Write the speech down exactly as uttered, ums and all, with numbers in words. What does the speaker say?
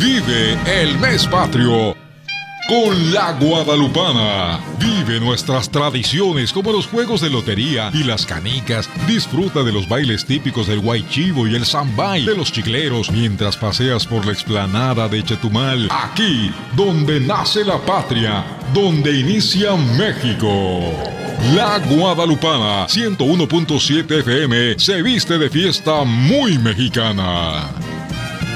Vive el mes patrio con la Guadalupana. Vive nuestras tradiciones como los juegos de lotería y las canicas. Disfruta de los bailes típicos del Guaychivo y el Zambay, de los chicleros, mientras paseas por la explanada de Chetumal. Aquí, donde nace la patria, donde inicia México. La Guadalupana, ciento uno punto siete F M, se viste de fiesta muy mexicana.